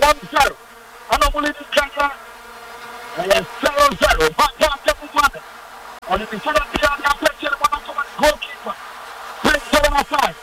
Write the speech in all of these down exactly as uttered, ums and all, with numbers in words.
one zero. Anomaly Kenya. zero zero. Back down to one. On the front of the pressure, one of the goalkeeper. Brings seven aside.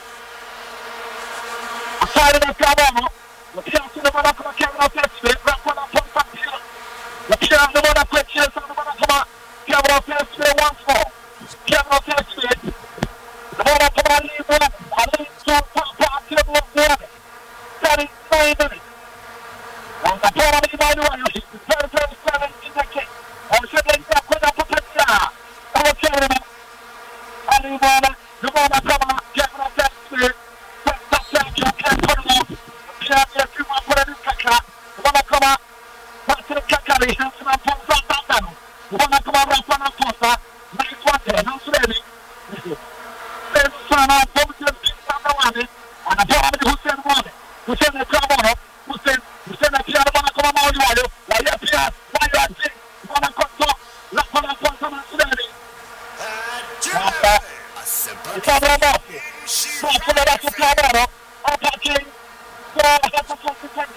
Aside of the Cabano. The chance to the one of the camera test. Wrap one up on Papilla. The chance the one of the chance on the one of the camera test once more. Camera test. The one of the leave one. I leave two Papa table of one. That is nine minutes. And the ball of the Emmanuel is very, very seven in the kick. And suddenly that could have put it down. I was telling him. And the one, the one of the camera test. That's that you can't put it off. Can't get you up for a new Kaka. The one of the That's the Kakari. Hansen and Ponsa Tatano. The one of the Rafa and Ponsa. Nice one there. Hansen ready. Then Sana, Bogus, Sana Wadi. And the ball of the Hussein Wadi. Hussein the Cabano. Hussein. Hussein the Piano Manacoma Maudio. Why you Piano? Why you are sick? Manacoto. La Panaconta Mansurelli. It's all about it. So, for the rest of Cabano, attacking. So, that's a